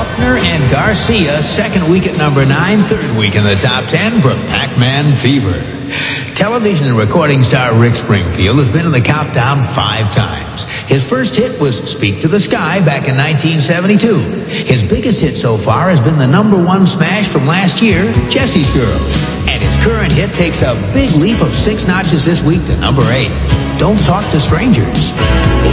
Faulkner and Garcia, second week at number 9, third week in the top 10 for Pac-Man Fever. Television and recording star Rick Springfield has been in the countdown 5 times. His first hit was Speak to the Sky back in 1972. His biggest hit so far has been the number 1 smash from last year, Jesse's Girl. And his current hit takes a big leap of 6 notches this week to number 8, Don't Talk to Strangers.